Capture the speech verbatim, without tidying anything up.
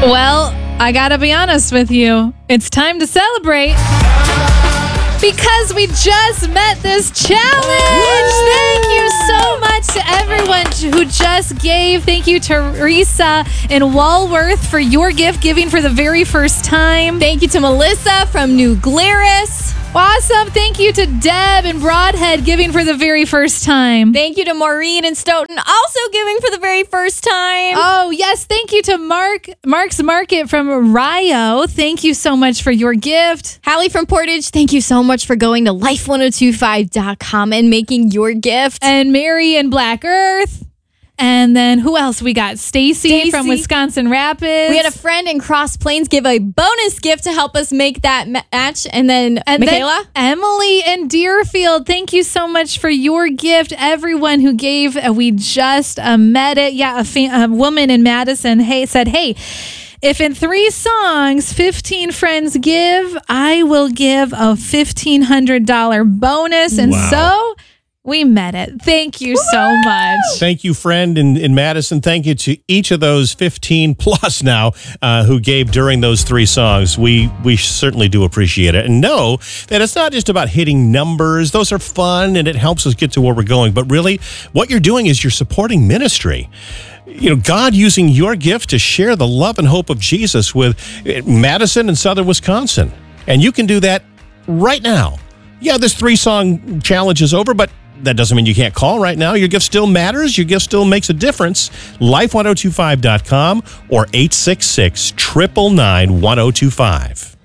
Well, I gotta be honest with you. It's time to celebrate. Because we just met this challenge. Thank you so much to everyone who just gave. Thank you, Teresa in Walworth, for your gift giving for the very first time. Thank you to Melissa from New Glarus. Awesome. Thank you to Deb in Broadhead giving for the very first time. Thank you to Maureen in Stoughton, also giving for the very first time. Oh, yes. Thank you to Mark, Mark's Market from Rio. Thank you so much for your gift. Hallie from Portage, thank you so much for going to life one oh two five dot com and making your gift. And Mary in Black Earth. And then who else? We got Stacy from Wisconsin Rapids. We had a friend in Cross Plains give a bonus gift to help us make that match. And then and Michaela? Then Emily in Deerfield. Thank you so much for your gift. Everyone who gave, uh, we just uh, met it. Yeah, a, fa- a woman in Madison hey, said, hey, if in three songs, fifteen friends give, I will give a fifteen hundred dollars bonus. And wow. so... we met it. Thank you so much. Thank you, friend in, in Madison. Thank you to each of those fifteen plus now uh, who gave during those three songs. We we certainly do appreciate it. And know that it's not just about hitting numbers. Those are fun and it helps us get to where we're going. But really, what you're doing is you're supporting ministry. You know, God using your gift to share the love and hope of Jesus with Madison and Southern Wisconsin. And you can do that right now. Yeah, this three-song challenge is over, but that doesn't mean you can't call right now. Your gift still matters. Your gift still makes a difference. life ten twenty-five dot com or eight six six, nine nine nine, one oh two five.